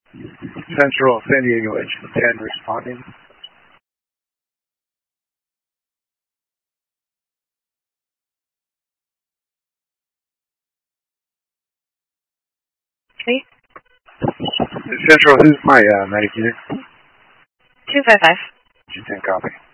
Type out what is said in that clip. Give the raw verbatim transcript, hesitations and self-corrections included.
Central San Diego Engine ten responding. Me? Central, who's my uh, medic unit? two five five. Engine ten, copy.